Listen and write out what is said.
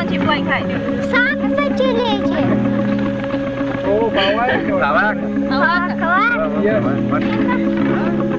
कोणची पोळी खायची 7 बजे लेचे Oh, bawa. Bawa. Kawan.